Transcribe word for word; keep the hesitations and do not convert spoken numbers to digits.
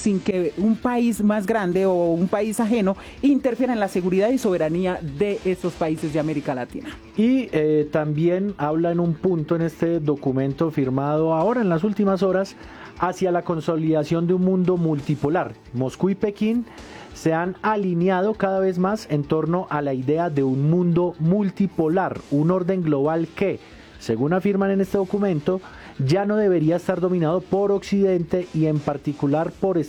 sin que un país más grande o un país ajeno interfiera en la seguridad y soberanía de estos países de América Latina. Y eh, también habla en un punto en este documento firmado ahora en las últimas horas hacia la consolidación de un mundo multipolar. Moscú y Pekín se han alineado cada vez más en torno a la idea de un mundo multipolar, un orden global que, según afirman en este documento, ya no debería estar dominado por Occidente y en particular por